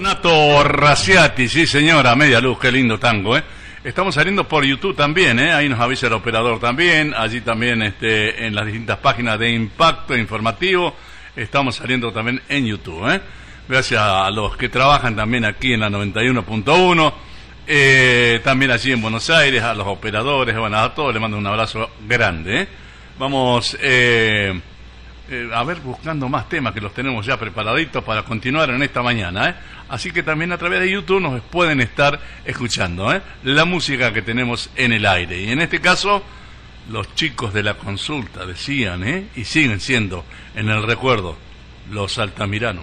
Donato Raciati, sí señora, Media Luz, qué lindo tango, ¿eh? Estamos saliendo por YouTube también, ¿eh? Ahí nos avisa el operador también, allí también en las distintas páginas de Impacto Informativo, estamos saliendo también en YouTube, ¿eh? Gracias a los que trabajan también aquí en la 91.1, también allí en Buenos Aires, a los operadores, bueno, a todos les mando un abrazo grande, ¿eh? Vamos a ver, buscando más temas que los tenemos ya preparaditos para continuar en esta mañana, ¿eh? Así que también a través de YouTube nos pueden estar escuchando, ¿eh? La música que tenemos en el aire. Y en este caso, los chicos de la consulta decían, y siguen siendo en el recuerdo, los Altamiranos.